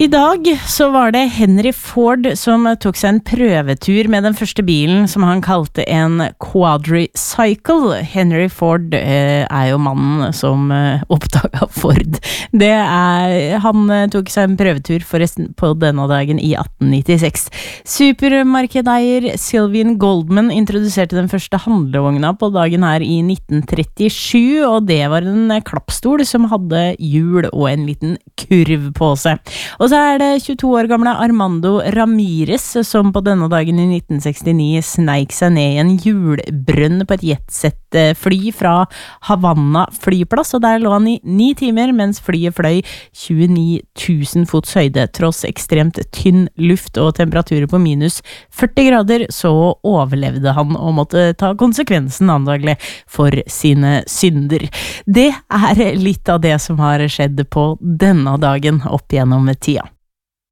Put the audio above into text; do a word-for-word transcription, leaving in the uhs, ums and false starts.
I dag så var det Henry Ford som tok seg en prøvetur med den første bilen som han kalte en quadricycle. Henry Ford eh, er jo mannen som eh, oppdaget Ford. Det er, han eh, tok seg en prøvetur forresten på denne dagen i atten nittiseks. Supermarkedeier Sylvian Goldman introduserte den første handlevogna på dagen her i nitten trettisju, og det var en klappstol som hadde hjul og en liten kurv på seg. Og så er det tjueto år gamle Armando Ramirez som på denne dagen i nitten sekstini sneik seg ned i en hjulbrønn på et jetset-fly fra Havanna flyplass, og der lå han i ni timer mens flyet fløy tjueni tusen fots høyde. Tross ekstremt tynn luft og temperaturer på minus førti grader, så overlevde han og måtte ta konsekvensen antagelig for sine synder. Det er litt av det som har skjedd på denne dagen opp gjennom tida.